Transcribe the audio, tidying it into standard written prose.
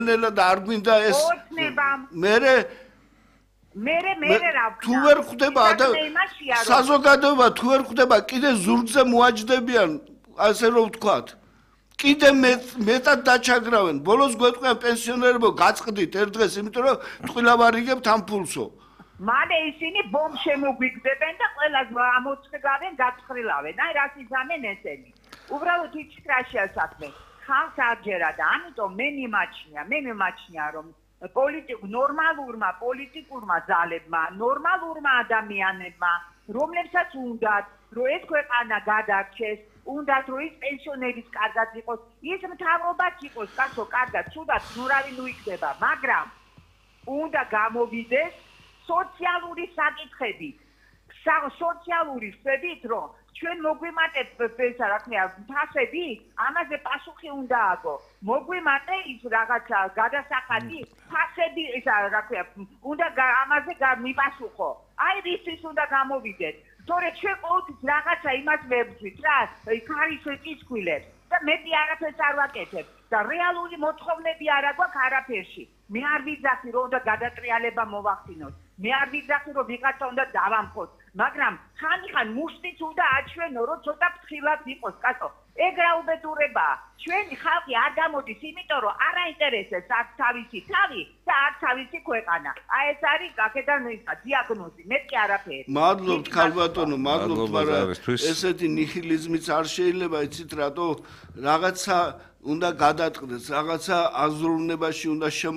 ნელა და არ გვინდა ეს მე რა თუ ვერ ხვდება საზოგადოება თუ ვერ ხვდება კიდე ზურგზე მოაჯდებიან ასე რომ ვთქვათ კიდე მეტად დაჩაგრავენ ბოლოს გვეტყვიან პენსიონერებო გაწყდით ერთ დღეს იმიტომ რომ ტყილა ვარიგებთ ამ ფულსო მალე ისინი ბომბ შემოგვიგდებენ და ყველას ამოწყდავენ გაწხრილავენ აი რას იზამენ ესენი უბრალოდ იჩქრაშია საქმე ხალხს არჯერა და ამიტომ მე მიმაჩნია რომ ნორმალურმა პოლიტიკურმა ძალებმა ნორმალურმა ადამიანებმა რომლებსაც უნდათ რომ ეს ქვეყანა გადარჩეს უნდათ რომ ის პენსიონერის კარგად იყოს ის მთავრობაც იყოს კაცო კარგად ცუდად ნურავი ნუიქდება მაგრამ უნდა გამოვიდეს სოციალური საკითხები სოციალური ხდებით რომ ჩვენ მოგვიმატეთ ესა რა ქვია ფასები ამაზე პასუხი უნდა აგო მოგვიმატე ის რაღაცა გადასახადი ფასები ესა რა ქვია უნდა ამაზე მიპასუხო აი რისთვის უნდა გამოვიდეთ თორე ჩვენ ყოველთვის რაღაცა იმას ვებძვით რა ქარის ეკისქვილებს და მეტი არაფერს არ ვაკეთებ და რეალური მოთხოვნები არ აქვს არაფერში მე არ ვიძახი რომ უნდა გადატრიალება მოვახდინოთ მე არ ვიძახი რომ ვიღაცა უნდა დავამხოთ მაგრამ ხან მუშტიც უნდა აჩვენო რომ ცოტა ფრთხილად იყოს კაცო ეგ რა უბედურებაა ჩვენი ხალხი არ გამოდის იმიტომ რომ არ აინტერესებს აქ თავისი თავი და აქ თავისი ქვეყანა აი ეს არის აქედან დიაგნოზი მეტი არაფერი მადლობთ ქალბატონო მადლობთ მაგრამ ესეთი ნიჰილიზმიც არ შეიძლება იცით რატო რაღაცა უნდა გადატყდეს რაღაცა აზროვნებაში უნდა